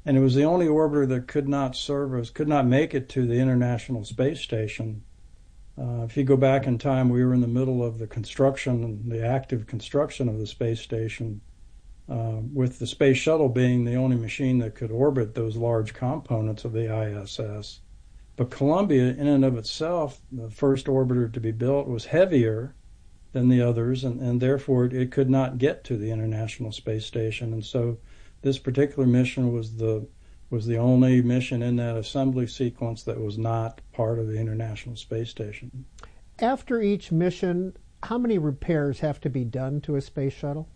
and it was the only orbiter that could not make it to the International Space Station. If you go back in time, we were in the middle of the active construction of the space station, with the space shuttle being the only machine that could orbit those large components of the ISS. But Columbia, in and of itself, the first orbiter to be built, was heavier than the others, and therefore it could not get to the International Space Station. And so this particular mission was the only mission in that assembly sequence that was not part of the International Space Station. After each mission, how many repairs have to be done to a space shuttle?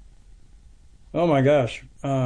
Oh my gosh.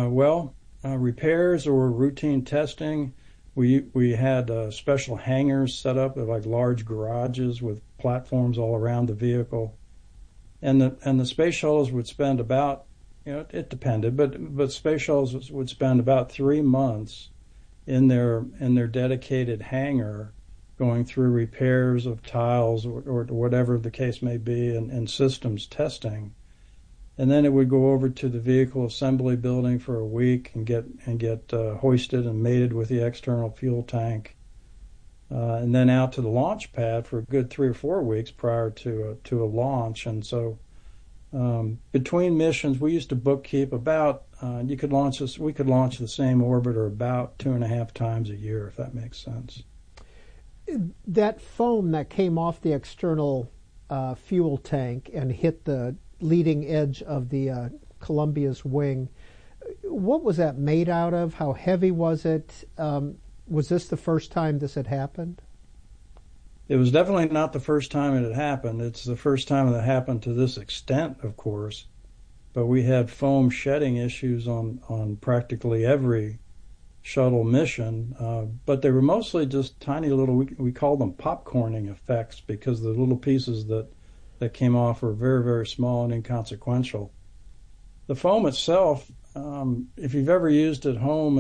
Repairs or routine testing. We had special hangars set up, like large garages with platforms all around the vehicle, and the space shuttles would spend about, it depended, but space shuttles would spend about 3 months in their dedicated hangar, going through repairs of tiles or whatever the case may be, and systems testing. And then it would go over to the vehicle assembly building for a week and get hoisted and mated with the external fuel tank, and then out to the launch pad for a good 3 or 4 weeks prior to a launch. And so between missions, we used to bookkeep about we could launch the same orbiter about 2.5 times a year, if that makes sense. That foam that came off the external fuel tank and hit the leading edge of the Columbia's wing, what was that made out of? How heavy was it? Was this the first time this had happened? It was definitely not the first time it had happened. It's the first time it happened to this extent, of course. But we had foam shedding issues on practically every shuttle mission. But they were mostly just tiny little, we call them popcorning effects, because the little pieces that came off were very, very small and inconsequential. The foam itself, if you've ever used at home,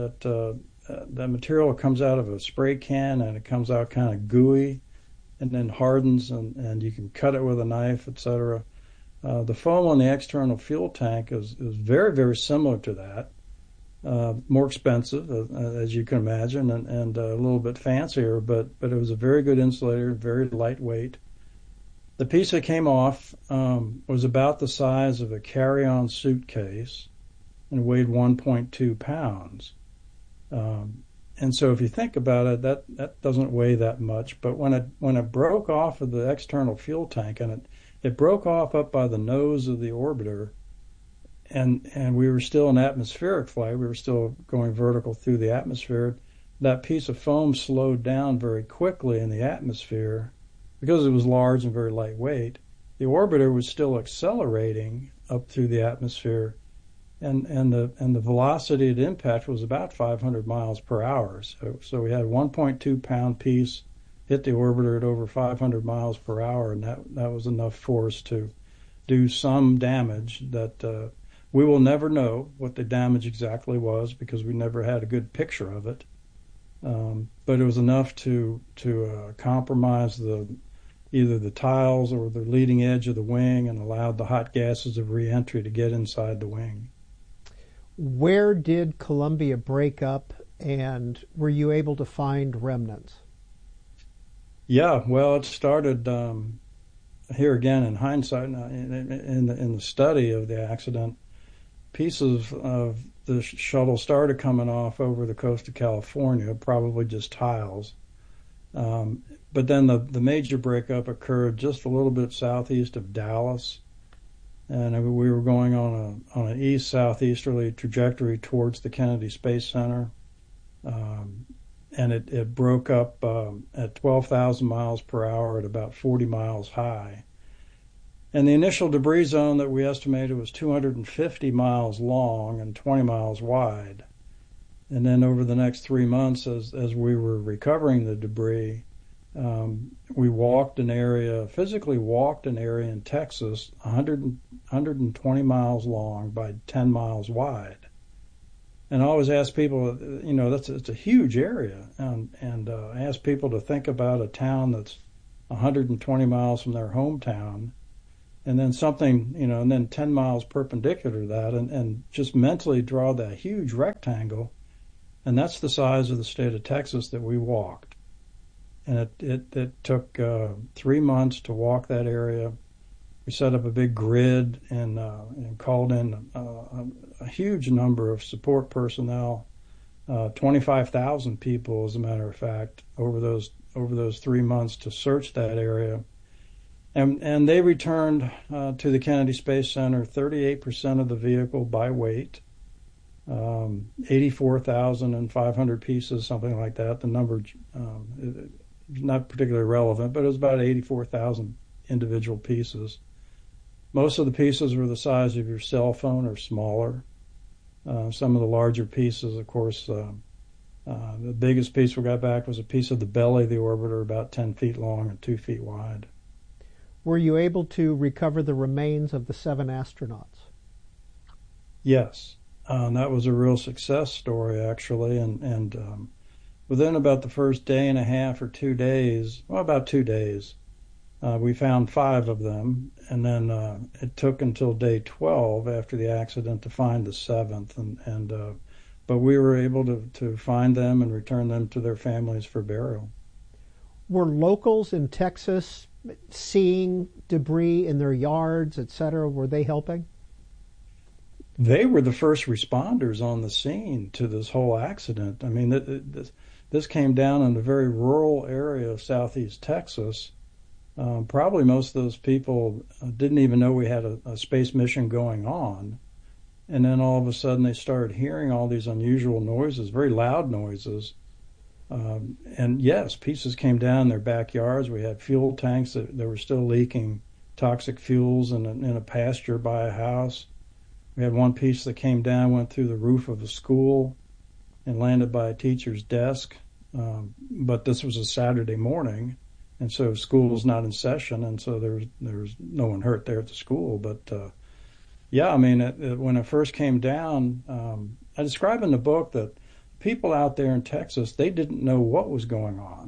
that material comes out of a spray can and it comes out kind of gooey and then hardens, and you can cut it with a knife, etc. The foam on the external fuel tank is very, very similar to that. More expensive, as you can imagine, and a little bit fancier, but it was a very good insulator, very lightweight. The piece that came off was about the size of a carry-on suitcase and weighed 1.2 pounds. And so if you think about it, that doesn't weigh that much. But when it broke off of the external fuel tank, and it broke off up by the nose of the orbiter, and we were still in atmospheric flight, we were still going vertical through the atmosphere, that piece of foam slowed down very quickly in the atmosphere. Because it was large and very lightweight, the orbiter was still accelerating up through the atmosphere, and the velocity at impact was about 500 miles per hour. So we had a 1.2 pound piece hit the orbiter at over 500 miles per hour, and that was enough force to do some damage that we will never know what the damage exactly was, because we never had a good picture of it. But it was enough to compromise either the tiles or the leading edge of the wing, and allowed the hot gases of reentry to get inside the wing. Where did Columbia break up, and were you able to find remnants? Yeah, well, it started here again in hindsight, in the study of the accident. Pieces of the shuttle started coming off over the coast of California, probably just tiles. But then the major breakup occurred just a little bit southeast of Dallas, and we were going on an east-southeasterly trajectory towards the Kennedy Space Center, and it broke up at 12,000 miles per hour at about 40 miles high. And the initial debris zone that we estimated was 250 miles long and 20 miles wide. And then over the next 3 months, as we were recovering the debris, we physically walked an area in Texas 120 miles long by 10 miles wide. And I always ask people, it's a huge area, and I ask people to think about a town that's 120 miles from their hometown, and then and then 10 miles perpendicular to that, and just mentally draw that huge rectangle And that's the size of the state of Texas that we walked. And it took 3 months to walk that area. We set up a big grid and called in a huge number of support personnel, 25,000 people, as a matter of fact, over those 3 months to search that area. And they returned to the Kennedy Space Center 38% of the vehicle by weight, 84,500 pieces, something like that. The number is not particularly relevant, but it was about 84,000 individual pieces. Most of the pieces were the size of your cell phone or smaller. Some of the larger pieces, of course, the biggest piece we got back was a piece of the belly of the orbiter about 10 feet long and 2 feet wide. Were you able to recover the remains of the 7 astronauts? Yes. That was a real success story, actually. And within about the first day and a half or 2 days, well, about 2 days, we found 5 of them. And then it took until day 12 after the accident to find the 7th. But we were able to find them and return them to their families for burial. Were locals in Texas seeing debris in their yards, etc.? Were they helping? They were the first responders on the scene to this whole accident. I mean, this came down in a very rural area of southeast Texas. Probably most of those people didn't even know we had a space mission going on. And then all of a sudden they started hearing all these unusual noises, very loud noises. And yes, pieces came down in their backyards. We had fuel tanks that were still leaking toxic fuels in a pasture by a house. We had one piece that came down, went through the roof of a school and landed by a teacher's desk. But this was a Saturday morning, and so school was not in session, and so there was no one hurt there at the school. But yeah, I mean, when it first came down, I describe in the book that people out there in Texas, they didn't know what was going on.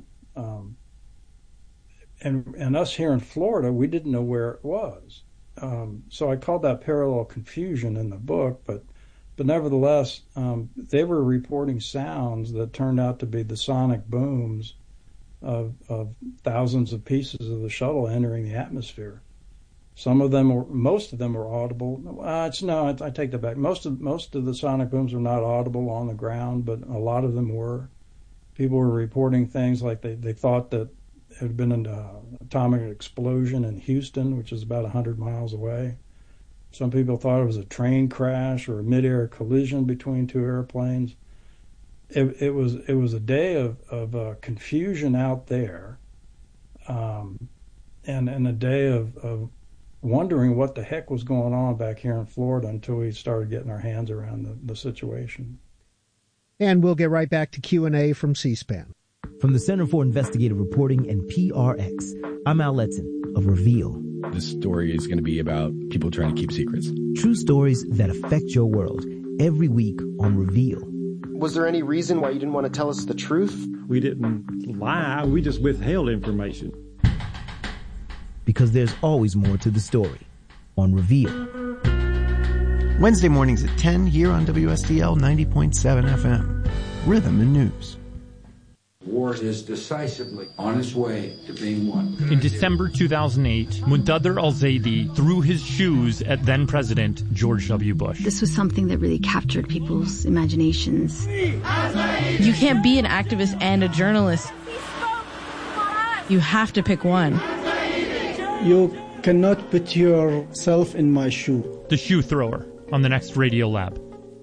And us here in Florida, we didn't know where it was. So I called that parallel confusion in the book, but nevertheless, they were reporting sounds that turned out to be the sonic booms of thousands of pieces of the shuttle entering the atmosphere. Most of them were audible. I take that back. Most of the sonic booms were not audible on the ground, but a lot of them were. People were reporting things like they thought that there had been an atomic explosion in Houston, which is about 100 miles away. Some people thought it was a train crash or a mid-air collision between 2 airplanes. It was a day of confusion out there, and a day of wondering what the heck was going on back here in Florida until we started getting our hands around the situation. And we'll get right back to Q&A from C-SPAN. From the Center for Investigative Reporting and PRX, I'm Al Letson of Reveal. This story is going to be about people trying to keep secrets. True stories that affect your world every week on Reveal. Was there any reason why you didn't want to tell us the truth? We didn't lie. We just withheld information. Because there's always more to the story on Reveal. Wednesday mornings at 10 here on WSDL 90.7 FM. Rhythm and News. War is decisively on its way to being won. In December 2008, Muntadhir al-Zaidi threw his shoes at then-President George W. Bush. This was something that really captured people's imaginations. You can't be an activist and a journalist. You have to pick one. You cannot put yourself in my shoe. The Shoe Thrower on the next Radio Lab.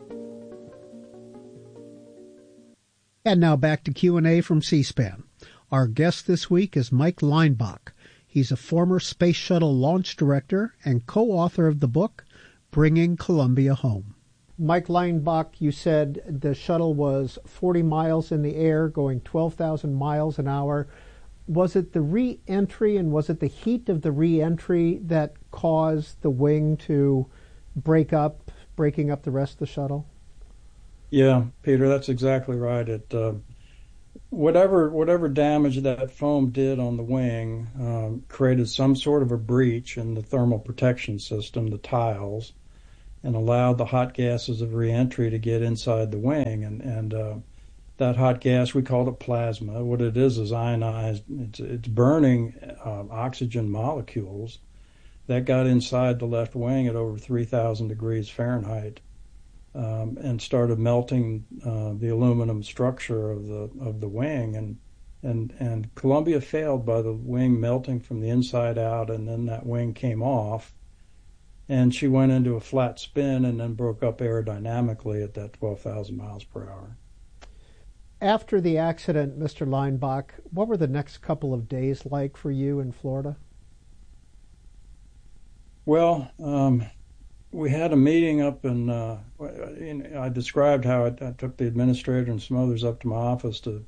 And now back to Q&A from C-SPAN. Our guest this week is Mike Leinbach. He's a former Space Shuttle launch director and co-author of the book, Bringing Columbia Home. Mike Leinbach, you said the shuttle was 40 miles in the air, going 12,000 miles an hour. Was it the re-entry and was it the heat of the re-entry that caused the wing to breaking up the rest of the shuttle? Yeah, Peter, that's exactly right. Whatever damage that foam did on the wing created some sort of a breach in the thermal protection system, the tiles, and allowed the hot gases of reentry to get inside the wing. And that hot gas, we called it plasma. What it is ionized. It's burning oxygen molecules that got inside the left wing at over 3,000 degrees Fahrenheit, and started melting the aluminum structure of the wing, and Columbia failed by the wing melting from the inside out, and then that wing came off, and she went into a flat spin and then broke up aerodynamically at that 12,000 miles per hour. After the accident, Mr. Leinbach, what were the next couple of days like for you in Florida? Well, we had a meeting up in I described how I took the administrator and some others up to my office to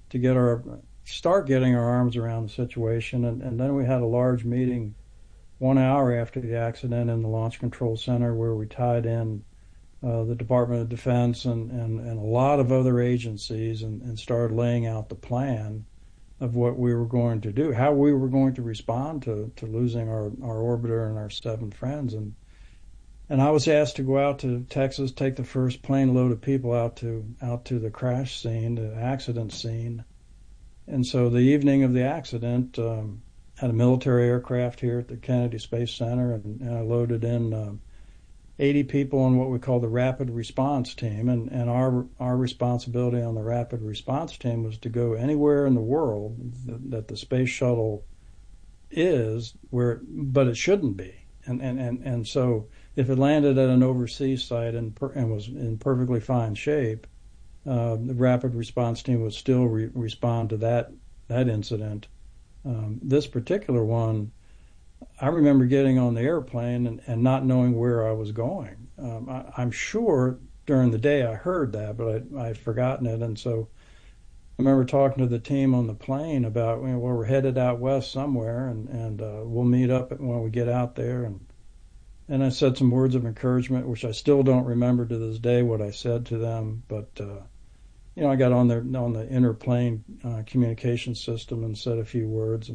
start getting our arms around the situation, and then we had a large meeting 1 hour after the accident in the Launch Control Center where we tied in the Department of Defense and a lot of other agencies and started laying out the plan of what we were going to do, how we were going to respond to losing our orbiter and our 7 friends. And I was asked to go out to Texas, take the first plane load of people out to the crash scene, the accident scene. And so the evening of the accident, had a military aircraft here at the Kennedy Space Center, and I loaded in 80 people on what we call the rapid response team, and our responsibility on the rapid response team was to go anywhere in the world that the space shuttle is, but it shouldn't be, and so if it landed at an overseas site and was in perfectly fine shape, the rapid response team would still respond to that incident. This particular one, I remember getting on the airplane and not knowing where I was going. I'm sure during the day I heard that, but I'd forgotten it. And so I remember talking to the team on the plane about, well, we're headed out west somewhere, and we'll meet up when we get out there. And I said some words of encouragement, which I still don't remember to this day what I said to them. But I got on the interplane communication system and said a few words,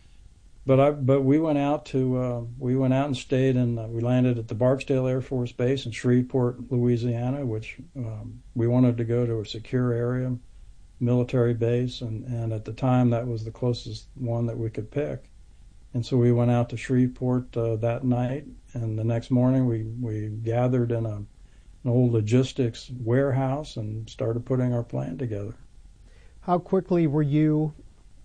But we went out and stayed, and we landed at the Barksdale Air Force Base in Shreveport, Louisiana, which we wanted to go to a secure area, military base, and at the time that was the closest one that we could pick. And so we went out to Shreveport that night, and the next morning we gathered in an old logistics warehouse and started putting our plan together. How quickly were you,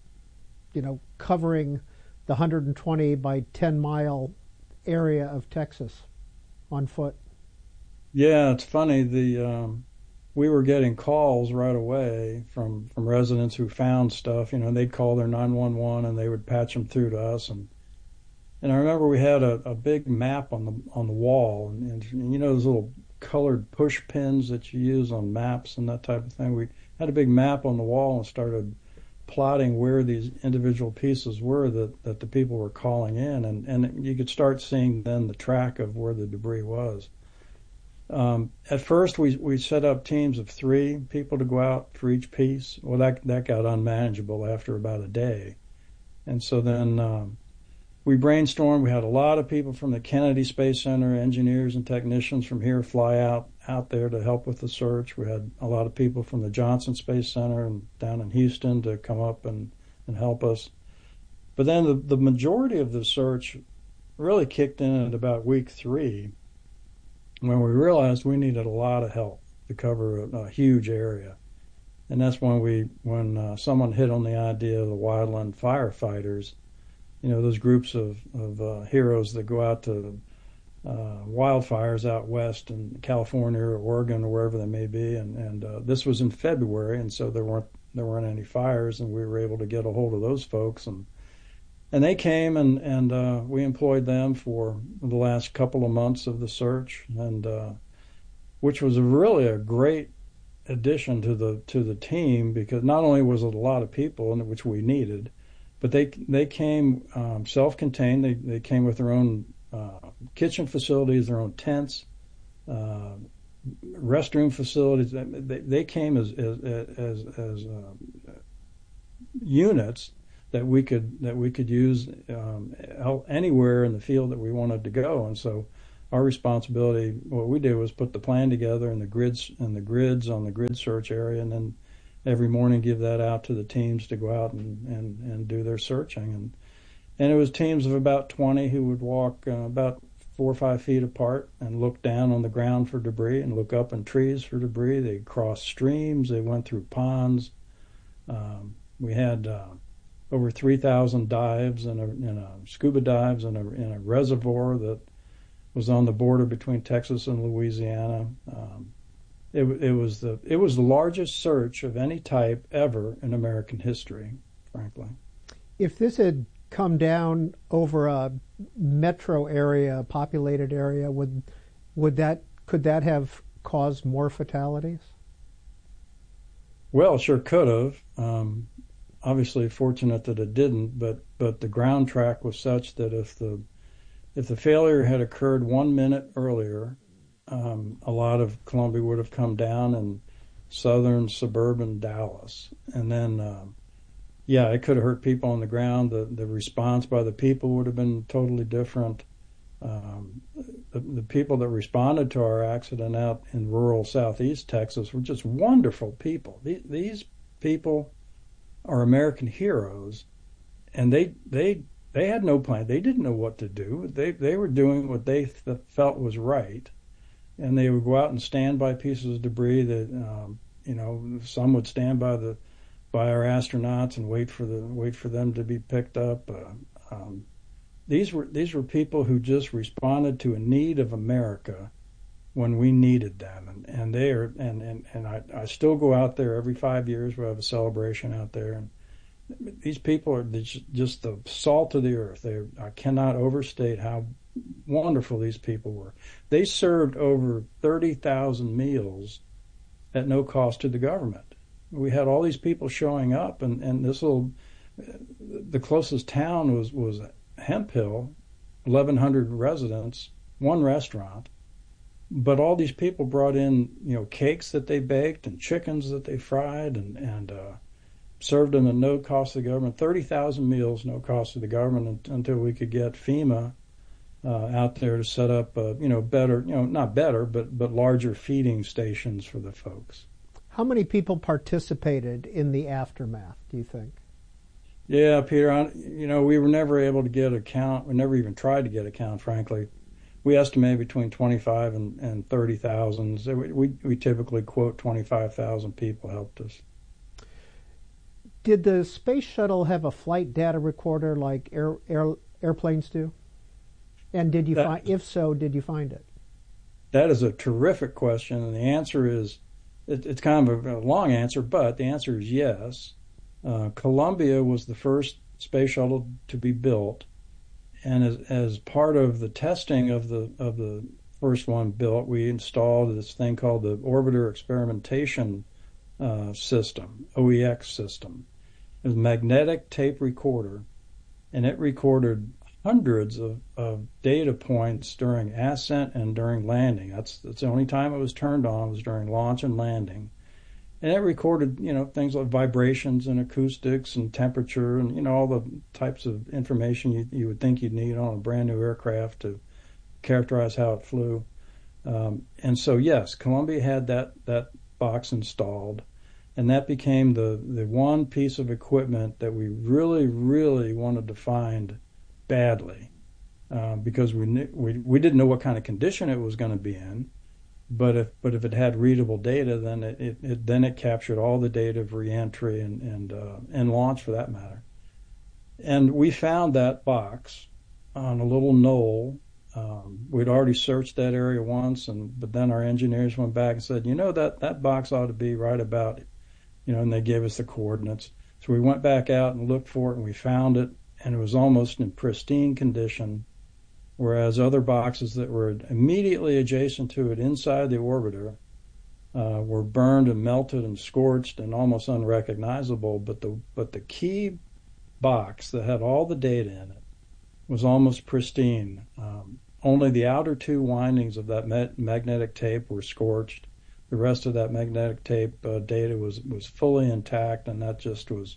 covering the 120 by 10 mile area of Texas on foot? Yeah, it's funny. We were getting calls right away from residents who found stuff. They'd call their 911 and they would patch them through to us. And I remember we had a big map on the wall, and those little colored push pins that you use on maps and that type of thing. We had a big map on the wall and started plotting where these individual pieces were that the people were calling in, and you could start seeing then the track of where the debris was. At first we set up teams of 3 people to go out for each piece. Well, that got unmanageable after about a day. And so then we brainstormed. We had a lot of people from the Kennedy Space Center, engineers and technicians from here fly out there to help with the search. We had a lot of people from the Johnson Space Center and down in Houston to come up and help us. But then the majority of the search really kicked in at about week 3, when we realized we needed a lot of help to cover a huge area. And that's when someone hit on the idea of the wildland firefighters, those groups of heroes that go out to wildfires out west in California or Oregon or wherever they may be, and this was in February, and so there weren't any fires, and we were able to get a hold of those folks, and they came, and we employed them for the last couple of months of the search, and which was really a great addition to the team, because not only was it a lot of people, and which we needed, but they came self-contained. They came with their own kitchen facilities, their own tents, restroom facilities. They came as units that we could use anywhere in the field that we wanted to go. And so our responsibility, what we did was put the plan together and the grids on the grid search area, and every morning give that out to the teams to go out and do their searching. And it was teams of about 20 who would walk about 4 or 5 feet apart and look down on the ground for debris and look up in trees for debris. They crossed streams. They went through ponds. We had over 3,000 dives and scuba dives in a reservoir that was on the border between Texas and Louisiana. It was the largest search of any type ever in American history, frankly. If this had come down over a metro area, a populated area, could that have caused more fatalities? Well, it sure could have. Obviously, fortunate that it didn't. But the ground track was such that if the failure had occurred 1 minute earlier, a lot of Columbia would have come down in southern suburban Dallas, and then. Yeah, it could have hurt people on the ground. The response by the people would have been totally different. The people that responded to our accident out in rural southeast Texas were just wonderful people. These people are American heroes, and they had no plan. They didn't know what to do. They were doing what they felt was right, and they would go out and stand by pieces of debris that some would stand by our astronauts and wait for them to be picked up. These were people who just responded to a need of America when we needed them, and they are and I still go out there every 5 years. We have a celebration out there, and these people are just the salt of the earth. I cannot overstate how wonderful these people were. They served over 30,000 meals at no cost to the government. We had all these people showing up, and the closest town was Hemphill, 1,100 residents, one restaurant, but all these people brought in, cakes that they baked and chickens that they fried and served them at no cost to the government. 30,000 meals, no cost to the government, until we could get FEMA out there to set up, better, not better, but larger feeding stations for the folks. How many people participated in the aftermath, do you think? Yeah, Peter, we were never able to get a count. We never even tried to get a count, frankly. We estimate between 25 and 30,000. So we typically quote 25,000 people helped us. Did the space shuttle have a flight data recorder like airplanes do? And if so, did you find it? That is a terrific question, and the answer is, it's kind of a long answer, but the answer is yes. Columbia was the first space shuttle to be built, and as part of the testing of the first one built, we installed this thing called the Orbiter Experimentation System, OEX system. It was a magnetic tape recorder, and it recorded hundreds of data points during ascent and during landing. That's the only time it was turned on, was during launch and landing. And it recorded, things like vibrations and acoustics and temperature and, all the types of information you would think you'd need on a brand new aircraft to characterize how it flew. And so, yes, Columbia had that box installed, and that became the one piece of equipment that we really, really wanted to find badly, because we didn't know what kind of condition it was going to be in, but if it had readable data, then it captured all the data of reentry and launch, for that matter. And we found that box on a little knoll. We'd already searched that area once, but then our engineers went back and said, that box ought to be right about, and they gave us the coordinates. So we went back out and looked for it, and we found it. And it was almost in pristine condition, whereas other boxes that were immediately adjacent to it inside the orbiter were burned and melted and scorched and almost unrecognizable. But the key box that had all the data in it was almost pristine. Only the outer two windings of that magnetic tape were scorched. The rest of that magnetic tape data was fully intact, and that just was.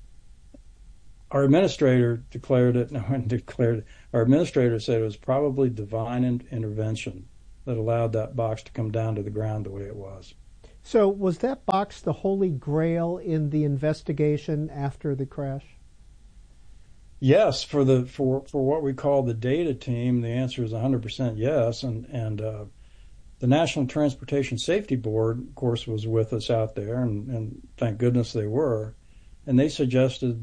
Our administrator declared it. Our administrator said it was probably divine intervention that allowed that box to come down to the ground the way it was. So was that box the holy grail in the investigation after the crash? Yes, for what we call the data team, the answer is 100% yes. And the National Transportation Safety Board, of course, was with us out there, and thank goodness they were. And they said,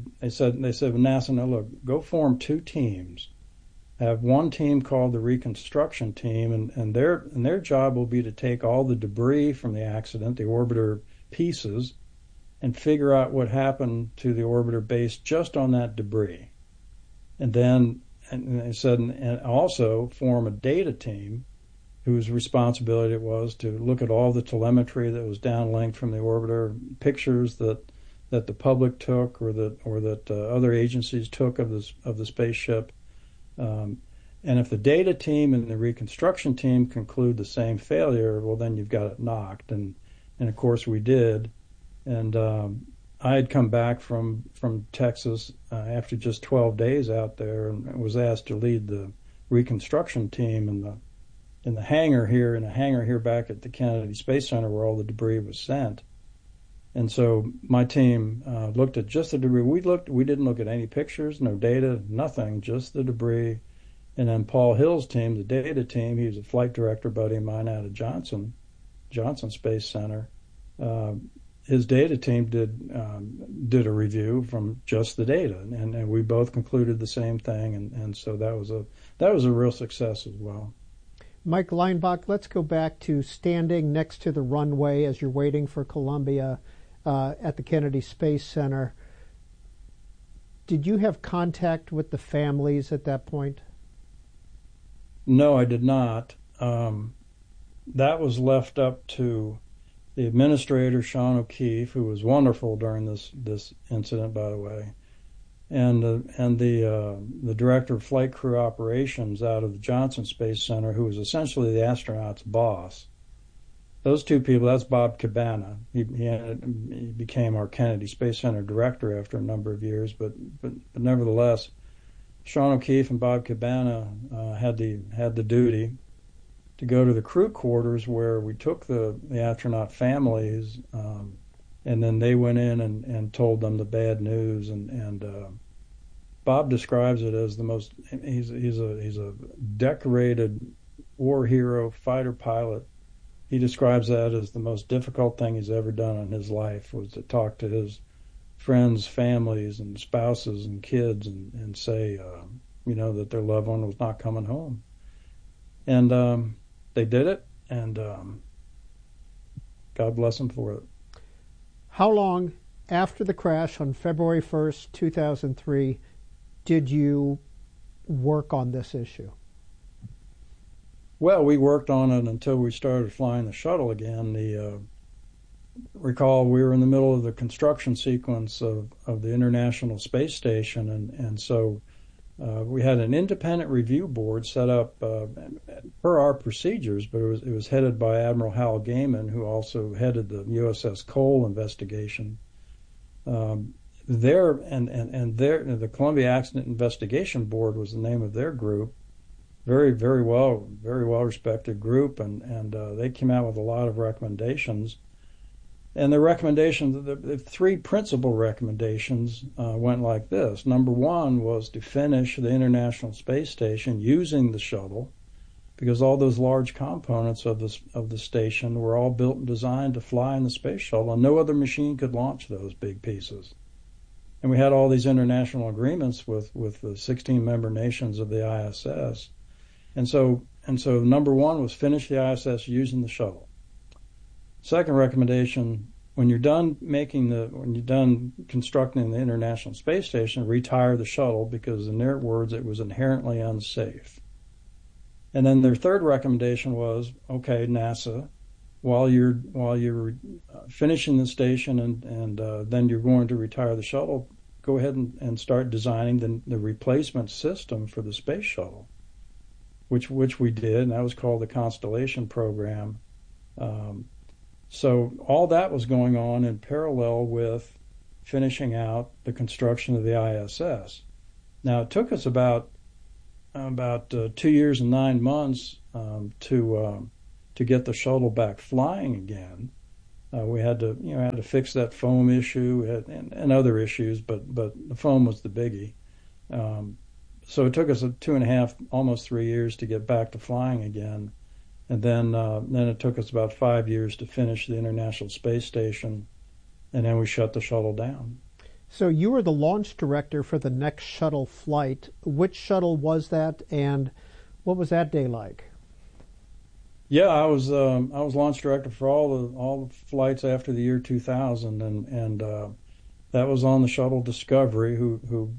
NASA, no, look, go form two teams. Have one team called the reconstruction team, and their job will be to take all the debris from the accident, the orbiter pieces, and figure out what happened to the orbiter based just on that debris. And then, and they said, and also form a data team whose responsibility it was to look at all the telemetry that was downlinked from the orbiter, pictures that the public took or that other agencies took of the spaceship. And if the data team and the reconstruction team conclude the same failure, well, then you've got it knocked. And of course we did. And I had come back from Texas after just 12 days out there, and was asked to lead the reconstruction team in the hangar here back at the Kennedy Space Center where all the debris was sent. And so my team looked at just the debris. We didn't look at any pictures, no data, nothing, just the debris. And then Paul Hill's team, the data team, he was a flight director buddy of mine out of Johnson Space Center. His data team did a review from just the data, and we both concluded the same thing, and so that was a real success as well. Mike Leinbach, let's go back to standing next to the runway as you're waiting for Columbia at the Kennedy Space Center. Did you have contact with the families at that point? No, I did not. That was left up to the administrator, Sean O'Keefe, who was wonderful during this incident, by the way, and the director of flight crew operations out of the Johnson Space Center, who was essentially the astronauts' boss. Those two people, that's Bob Cabana. He became our Kennedy Space Center director after a number of years, but nevertheless, Sean O'Keefe and Bob Cabana had the duty to go to the crew quarters where we took the astronaut families, and then they went in and told them the bad news. And Bob describes it as the most. He's a decorated war hero, fighter pilot. He describes that as the most difficult thing he's ever done in his life, was to talk to his friends, families, and spouses and kids and say, that their loved one was not coming home. And they did it, and God bless them for it. How long after the crash on February 1st, 2003, did you work on this issue? Well, we worked on it until we started flying the shuttle again. Recall we were in the middle of the construction sequence of the International Space Station, and so we had an independent review board set up per our procedures, but it was headed by Admiral Hal Gaiman, who also headed the USS Cole investigation. The Columbia Accident Investigation Board was the name of their group. Very well respected group, and they came out with a lot of recommendations. And the recommendations, the three principal recommendations went like this. Number one was to finish the International Space Station using the shuttle, because all those large components of the station were all built and designed to fly in the space shuttle, and no other machine could launch those big pieces. And we had all these international agreements with the 16 member nations of the ISS. And so number one was finish the ISS using the shuttle. Second recommendation, when you're done constructing the International Space Station, retire the shuttle, because in their words, it was inherently unsafe. And then their third recommendation was, okay, NASA, while you're finishing the station and then you're going to retire the shuttle, go ahead and start designing the replacement system for the space shuttle, which we did, and that was called the Constellation program. So all that was going on in parallel with finishing out the construction of the ISS. Now, it took us about 2 years and 9 months to get the shuttle back flying again. We had to fix that foam issue and other issues, but the foam was the biggie. So it took us 2.5, almost 3 years to get back to flying again, and then it took us about 5 years to finish the International Space Station, and then we shut the shuttle down. So you were the launch director for the next shuttle flight. Which shuttle was that, and what was that day like? Yeah, I was launch director for all the flights after the year 2000, and that was on the shuttle Discovery, who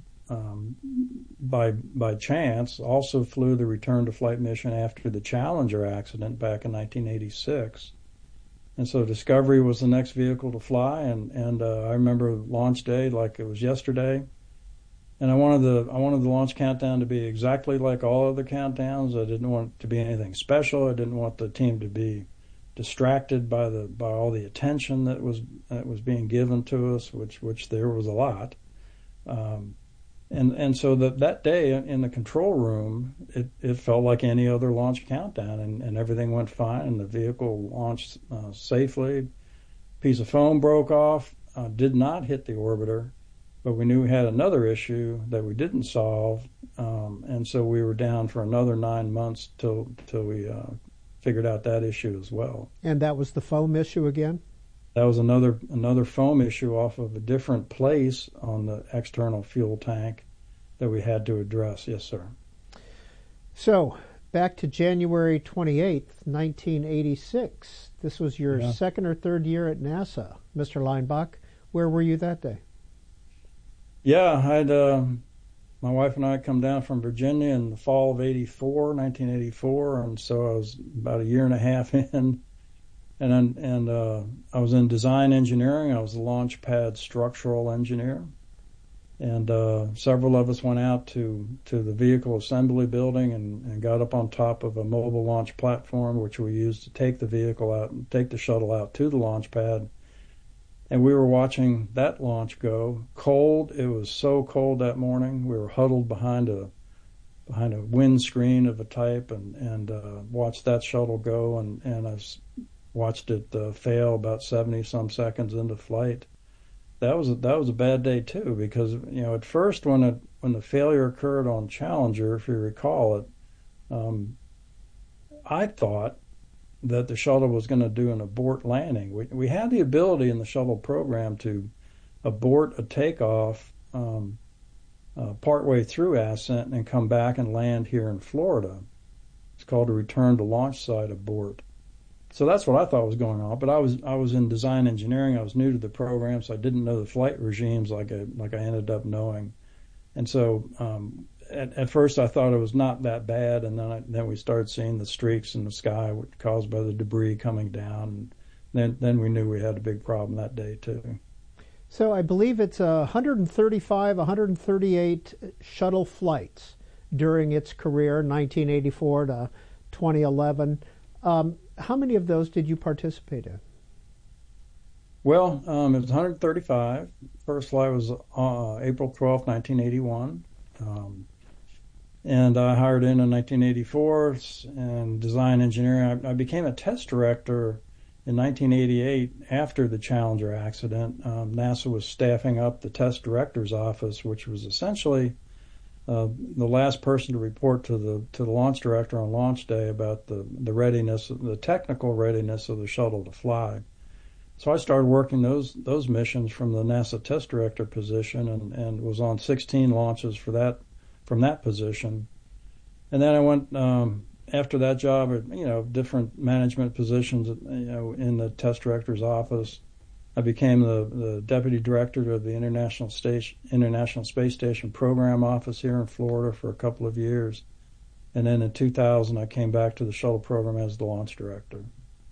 by chance also flew the return to flight mission after the Challenger accident back in 1986. And so Discovery was the next vehicle to fly, and I remember launch day like it was yesterday. And I wanted the launch countdown to be exactly like all other countdowns. I didn't want it to be anything special. I didn't want the team to be distracted by all the attention that was being given to us, which there was a lot. And so that day in the control room, it felt like any other launch countdown, and everything went fine, and the vehicle launched safely. A piece of foam broke off, did not hit the orbiter, but we knew we had another issue that we didn't solve, and so we were down for another 9 months till we figured out that issue as well. And that was the foam issue again? That was another foam issue off of a different place on the external fuel tank that we had to address. Yes, sir. So, back to January 28th, 1986. This was your second or third year at NASA, Mr. Leinbach. Where were you that day? Yeah, my wife and I had come down from Virginia in the fall of 1984, and so I was about a year and a half in, and I was in design engineering. I was the launch pad structural engineer, and several of us went out to the vehicle assembly building and got up on top of a mobile launch platform, which we used to take the vehicle out and take the shuttle out to the launch pad. And we were watching that launch go. Cold. It was so cold that morning. We were huddled behind a windscreen of a type and watched that shuttle go. And I watched it fail about 70 some seconds into flight. That was a bad day too, because at first when the failure occurred on Challenger, if you recall it, I thought that the shuttle was going to do an abort landing. We had the ability in the shuttle program to abort a takeoff partway through ascent and come back and land here in Florida. It's called a return to launch site abort. So that's what I thought was going on. But I was in design engineering. I was new to the program, so I didn't know the flight regimes like I ended up knowing. And so at first I thought it was not that bad, and then we started seeing the streaks in the sky caused by the debris coming down. And then we knew we had a big problem that day too. So I believe it's 135, 138 shuttle flights during its career, 1984 to 2011. How many of those did you participate in? Well, it was 135. First flight was April 12, 1981. And I hired in 1984 and design engineering. I became a test director in 1988 after the Challenger accident. NASA was staffing up the test director's office, which was essentially the last person to report to the launch director on launch day about the readiness, the technical readiness of the shuttle to fly. So I started working those missions from the NASA test director position and was on 16 launches from that position. And then I went after that job at different management positions in the test director's office. I became the deputy director of the International Space Station program office here in Florida for a couple of years. And then in 2000 I came back to the shuttle program as the launch director.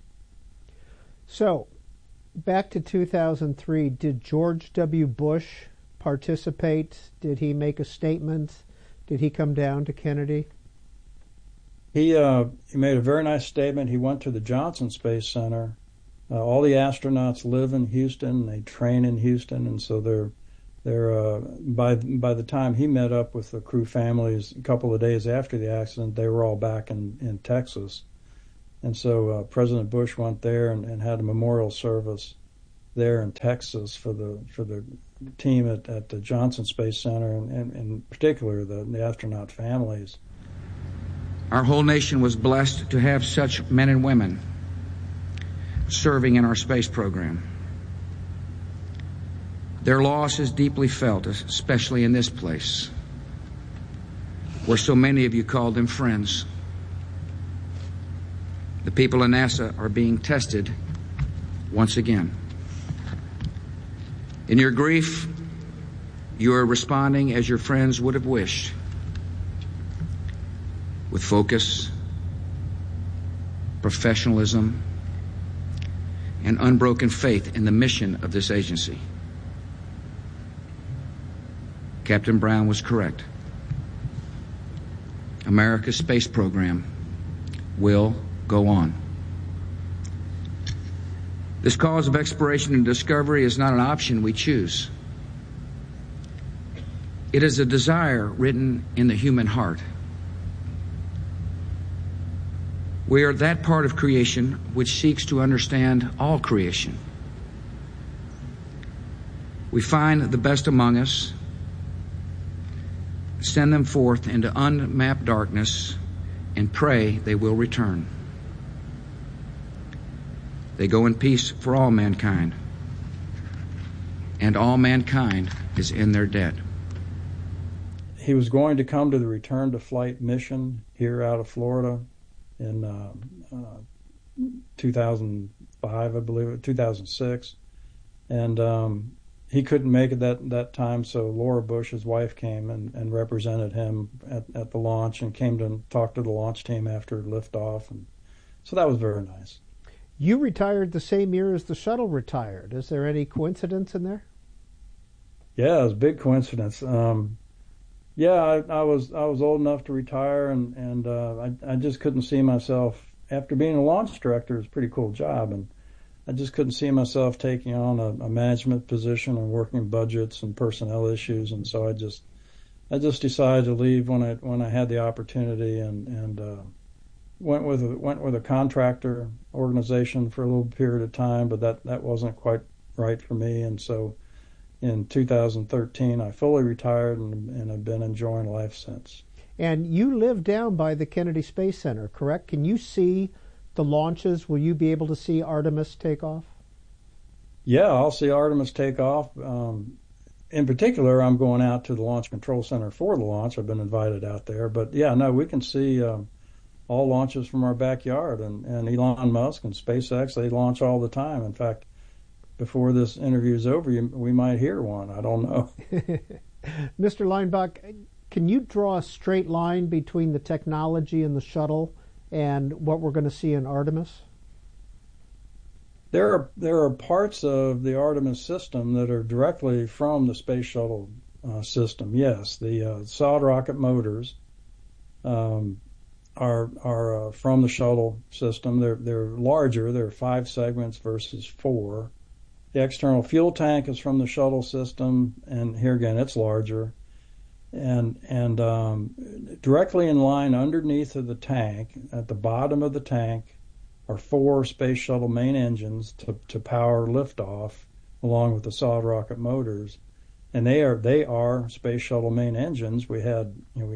So back to 2003, did George W. Bush participate? Did he make a statement? Did he come down to Kennedy? He made a very nice statement. He went to the Johnson Space Center. All the astronauts live in Houston. They train in Houston, and so they're by the time he met up with the crew families a couple of days after the accident, they were all back in Texas. And so President Bush went there and had a memorial service there in Texas for the team at the Johnson Space Center, and in particular the astronaut families. Our whole nation was blessed to have such men and women serving in our space program. Their loss is deeply felt, especially in this place, where so many of you called them friends. The people in NASA are being tested once again. In your grief, you are responding as your friends would have wished, with focus, professionalism, and unbroken faith in the mission of this agency. Captain Brown was correct. America's space program will go on. This cause of exploration and discovery is not an option we choose. It is a desire written in the human heart. We are that part of creation which seeks to understand all creation. We find the best among us, send them forth into unmapped darkness, and pray they will return. They go in peace for all mankind, and all mankind is in their debt. He was going to come to the return to flight mission here out of Florida in 2005, I believe, 2006, and he couldn't make it that time, so Laura Bush, his wife, came and represented him at the launch and came to talk to the launch team after liftoff, and so that was very nice. You retired the same year as the shuttle retired. Is there any coincidence in there? Yeah, it was a big coincidence. Yeah, I was old enough to retire, and I just couldn't see myself, after being a launch director. It was a pretty cool job, and I just couldn't see myself taking on a management position and working budgets and personnel issues, and so I just decided to leave when I had the opportunity, and went with a contractor organization for a little period of time, but that wasn't quite right for me, and so in 2013 I fully retired and have been enjoying life since. And you live down by the Kennedy Space Center, correct? Can you see the launches? Will you be able to see Artemis take off? Yeah, I'll see Artemis take off. In particular, I'm going out to the Launch Control Center for the launch. I've been invited out there, but yeah, no, we can see all launches from our backyard, and Elon Musk and SpaceX, they launch all the time. In fact, before this interview is over, we might hear one. I don't know. Mr. Leinbach, can you draw a straight line between the technology in the shuttle and what we're going to see in Artemis? There are parts of the Artemis system that are directly from the space shuttle system. Yes, the solid rocket motors are from the shuttle system. They're larger. There are 5 segments versus 4. The external fuel tank is from the shuttle system, and here again, it's larger. And directly in line underneath of the tank, at the bottom of the tank, are 4 space shuttle main engines to power liftoff, along with the solid rocket motors. And they are space shuttle main engines. We had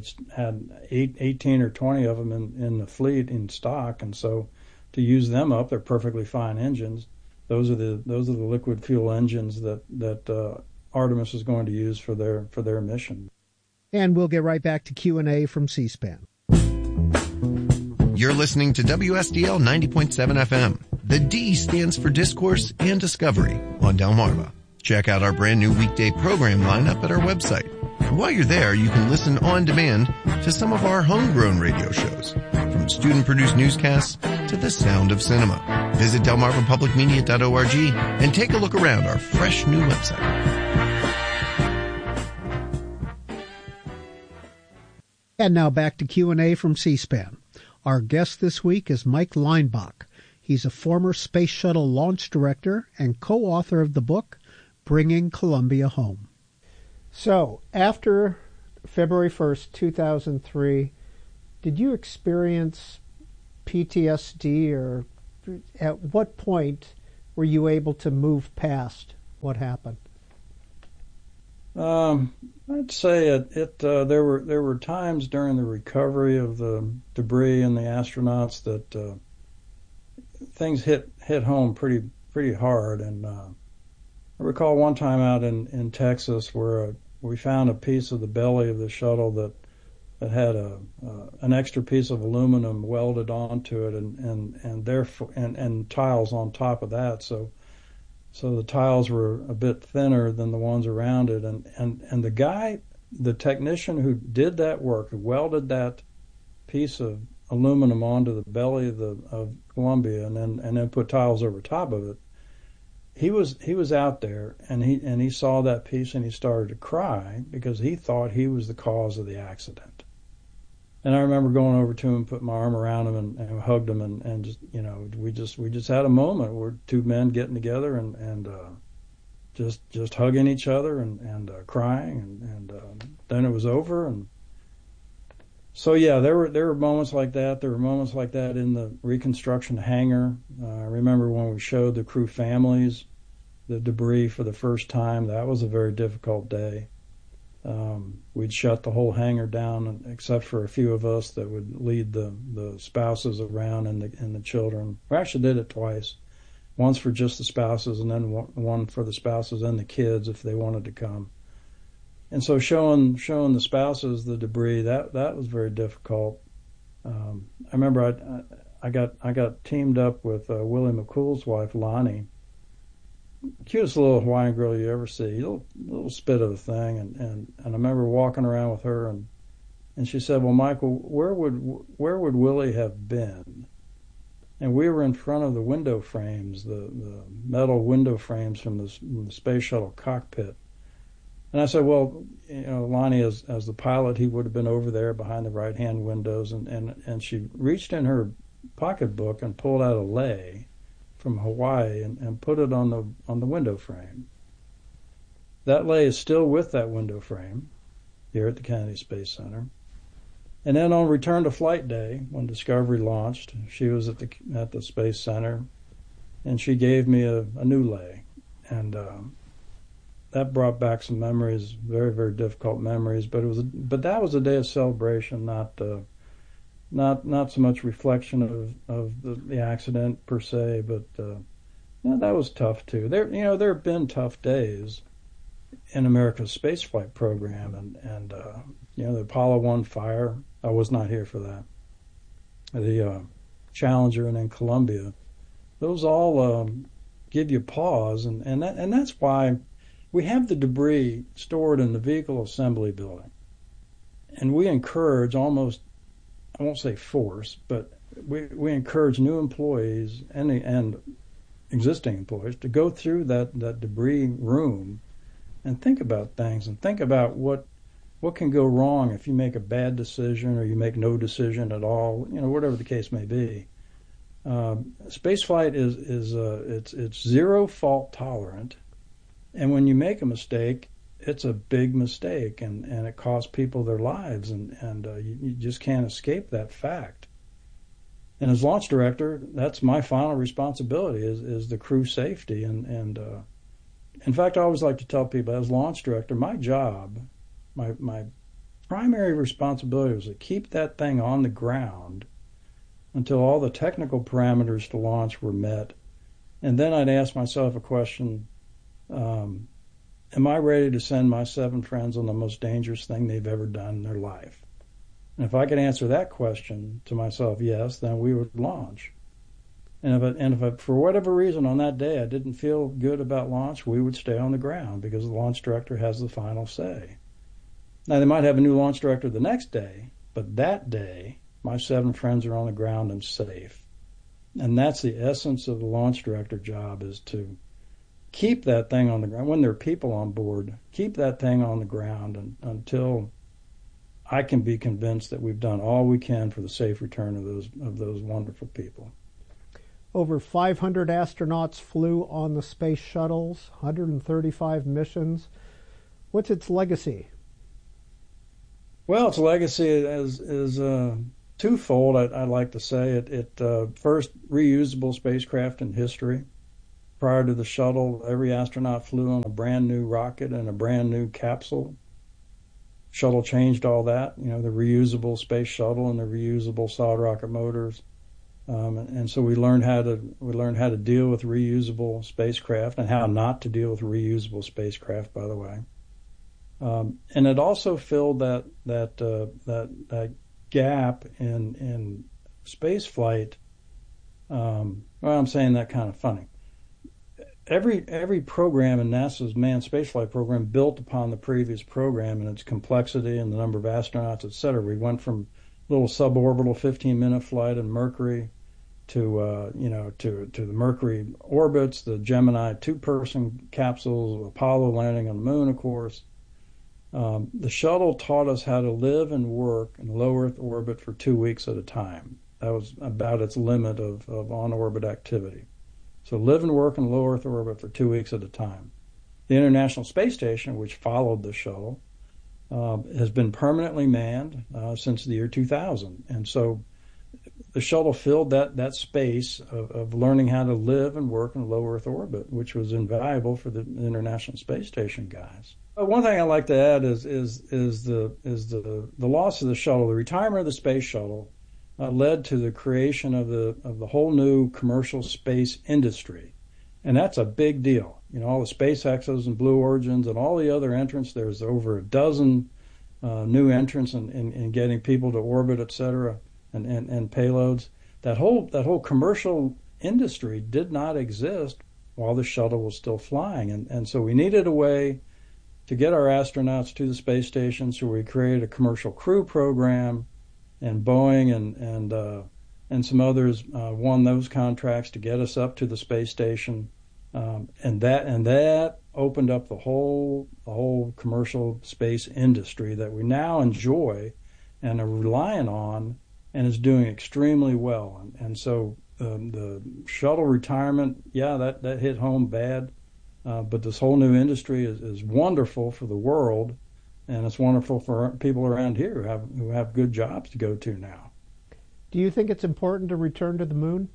18 or 20 of them in the fleet in stock, and so to use them up, they're perfectly fine engines. Those are the liquid fuel engines that Artemis is going to use for their mission. And we'll get right back to Q&A from C-SPAN. You're listening to WSDL 90.7 FM. The D stands for Discourse and Discovery on Delmarva. Check out our brand new weekday program lineup at our website. And while you're there, you can listen on demand to some of our homegrown radio shows, from student-produced newscasts to the sound of cinema. Visit delmarvapublicmedia.org and take a look around our fresh new website. And now back to Q&A from C-SPAN. Our guest this week is Mike Leinbach. He's a former Space Shuttle launch director and co-author of the book, Bringing Columbia Home. So, after February 1st, 2003, did you experience PTSD, or at what point were you able to move past what happened? I'd say there were times during the recovery of the debris and the astronauts that things hit home pretty hard. And I recall one time out in Texas where we found a piece of the belly of the shuttle that had an extra piece of aluminum welded onto it, and tiles on top of that. So the tiles were a bit thinner than the ones around it, and the technician who did that work, who welded that piece of aluminum onto the belly of Columbia, and then put tiles over top of it. He was out there, and he saw that piece, and he started to cry because he thought he was the cause of the accident. And I remember going over to him, put my arm around him, and hugged him, and just, we just had a moment where two men getting together and just hugging each other and crying, and then it was over. And so yeah, there were moments like that. There were moments like that in the reconstruction hangar. I remember when we showed the crew families the debris for the first time. That was a very difficult day. We'd shut the whole hangar down, except for a few of us that would lead the spouses around and the children. We actually did it twice, once for just the spouses, and then one for the spouses and the kids if they wanted to come. And so showing the spouses the debris, that was very difficult. I remember I got teamed up with Willie McCool's wife, Lonnie. Cutest little Hawaiian girl you ever see, little spit of a thing, and I remember walking around with her, and she said, "Well, Michael, where would Willie have been?" And we were in front of the window frames, the metal window frames from the space shuttle cockpit. And I said, "Well, Lonnie, as the pilot, he would have been over there behind the right-hand windows." And she reached in her pocketbook and pulled out a lei from Hawaii and put it on the window frame. That lei is still with that window frame here at the Kennedy Space Center. And then on return to flight day, when Discovery launched, she was at the Space Center, and she gave me a new lei, and that brought back some memories, very, very difficult memories. But that was a day of celebration, not so much reflection of the accident per se, but that was tough too. There have been tough days in America's spaceflight program, and the Apollo 1 fire. I was not here for that. The Challenger and then Columbia. Those all give you pause, and that's why we have the debris stored in the vehicle assembly building, and we encourage almost, I won't say force, but we encourage new employees and existing employees to go through that debris room and think about things, and think about what can go wrong if you make a bad decision or you make no decision at all, whatever the case may be. Spaceflight is zero fault tolerant, and when you make a mistake, it's a big mistake, and it costs people their lives, and you just can't escape that fact. And as launch director, that's my final responsibility is the crew safety. And in fact, I always like to tell people, as launch director, my job, my primary responsibility was to keep that thing on the ground until all the technical parameters to launch were met. And then I'd ask myself a question, am I ready to send my 7 friends on the most dangerous thing they've ever done in their life? And if I could answer that question to myself, yes, then we would launch. And if I, for whatever reason on that day I didn't feel good about launch, we would stay on the ground because the launch director has the final say. Now, they might have a new launch director the next day, but that day, my 7 friends are on the ground and safe. And that's the essence of the launch director job, is to keep that thing on the ground. When there are people on board, keep that thing on the ground until I can be convinced that we've done all we can for the safe return of those wonderful people. Over 500 astronauts flew on the space shuttles, 135 missions. What's its legacy? Well, its legacy is twofold. I'd like to say it first, reusable spacecraft in history. Prior to the shuttle, every astronaut flew on a brand new rocket and a brand new capsule. Shuttle changed all that, the reusable space shuttle and the reusable solid rocket motors, and so we learned how to deal with reusable spacecraft and how not to deal with reusable spacecraft, by the way. And it also filled that gap in space flight. Well, I'm saying that kind of funny. Every program in NASA's manned spaceflight program built upon the previous program and its complexity and the number of astronauts, et cetera. We went from little suborbital 15-minute flight in Mercury to the Mercury orbits, the Gemini 2-person capsules, Apollo landing on the moon, of course. The shuttle taught us how to live and work in low Earth orbit for 2 weeks at a time. That was about its limit of on-orbit activity. So live and work in low Earth orbit for 2 weeks at a time. The International Space Station, which followed the shuttle, has been permanently manned since the year 2000. And so the shuttle filled that space of learning how to live and work in low Earth orbit, which was invaluable for the International Space Station guys. One thing I'd like to add is the loss of the shuttle, the retirement of the space shuttle, led to the creation of the whole new commercial space industry, and that's a big deal. All the SpaceXs and Blue Origins and all the other entrants. There's over a dozen new entrants in getting people to orbit, et cetera, and payloads. That whole commercial industry did not exist while the shuttle was still flying, and so we needed a way to get our astronauts to the space station. So we created a commercial crew program. And Boeing and some others won those contracts to get us up to the space station, and that opened up the whole commercial space industry that we now enjoy and are relying on, and is doing extremely well. And so the shuttle retirement, that hit home bad, but this whole new industry is wonderful for the world. And it's wonderful for people around here who have good jobs to go to now. Do you think it's important to return to the moon?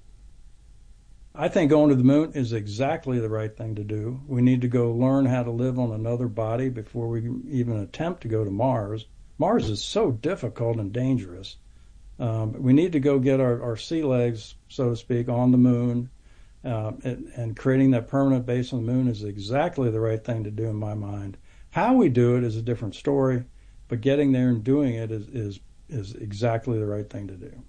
I think going to the moon is exactly the right thing to do. We need to go learn how to live on another body before we even attempt to go to Mars. Mars is so difficult and dangerous. We need to go get our sea legs, so to speak, on the moon. And creating that permanent base on the moon is exactly the right thing to do in my mind. How we do it is a different story, but getting there and doing it is exactly the right thing to do.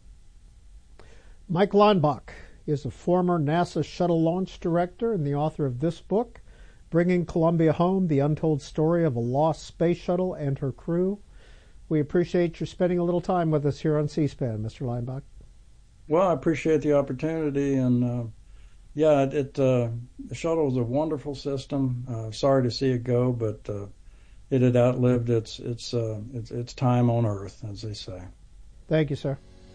Mike Leinbach is a former NASA shuttle launch director and the author of this book, Bringing Columbia Home, The Untold Story of a Lost Space Shuttle and Her Crew. We appreciate your spending a little time with us here on C-SPAN, Mr. Leinbach. Well, I appreciate the opportunity, and the shuttle was a wonderful system. Sorry to see it go, but it had outlived its time on Earth, as they say. Thank you, sir.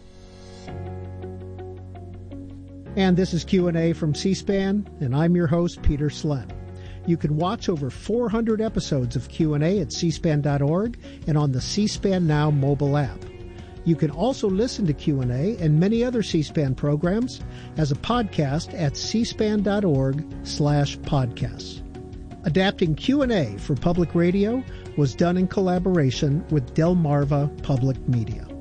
And this is Q&A from C-SPAN, and I'm your host, Peter Slett. You can watch over 400 episodes of Q&A at cspan.org and on the C-SPAN Now mobile app. You can also listen to Q&A and many other C-SPAN programs as a podcast at cspan.org/podcasts. Adapting Q&A for public radio was done in collaboration with Delmarva Public Media.